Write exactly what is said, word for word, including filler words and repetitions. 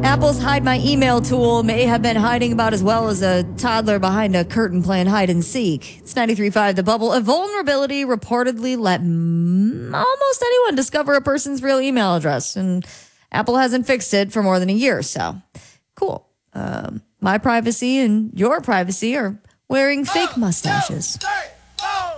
Apple's Hide My Email tool may have been hiding about as well as a toddler behind a curtain playing hide and seek. It's ninety-three point five The Bubble. A vulnerability reportedly let mm, almost anyone discover a person's real email address, and Apple hasn't fixed it for more than a year, so cool. Um, my privacy and your privacy are wearing fake mustaches.